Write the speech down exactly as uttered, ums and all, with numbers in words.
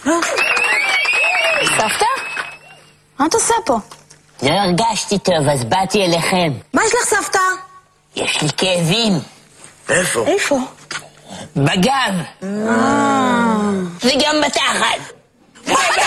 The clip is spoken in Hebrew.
סבתא? מה את עושה פה? לא הרגשתי טוב, אז באתי אליכם. מה יש לך, סבתא? יש לי כאבים. איפה? איפה? בגב. וגם בתחת.